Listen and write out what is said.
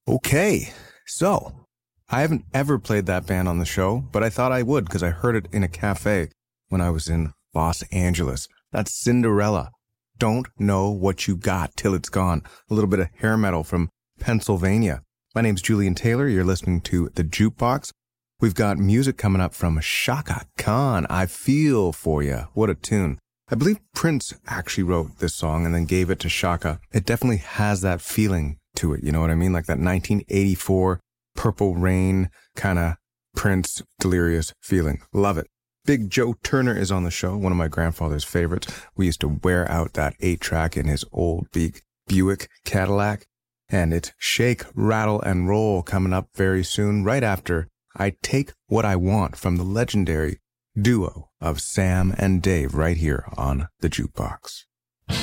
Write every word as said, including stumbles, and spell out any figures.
Okay, so I haven't ever played that band on the show, but I thought I would because I heard it in a cafe when I was in Los Angeles. That's Cinderella. Don't know what you got till it's gone. A little bit of hair metal from Pennsylvania. My name's Julian Taylor. You're listening to The Jukebox. We've got music coming up from Chaka Khan. I Feel For Ya. What a tune. I believe Prince actually wrote this song and then gave it to Chaka. It definitely has that feeling to it. You know what I mean? Like that nineteen eighty-four Purple Rain kind of Prince delirious feeling. Love it. Big Joe Turner is on the show, one of my grandfather's favorites. We used to wear out that eight track in his old big Buick Cadillac. And it's Shake, Rattle, and Roll coming up very soon, right after I Take What I Want from the legendary duo of Sam and Dave right here on The Jukebox.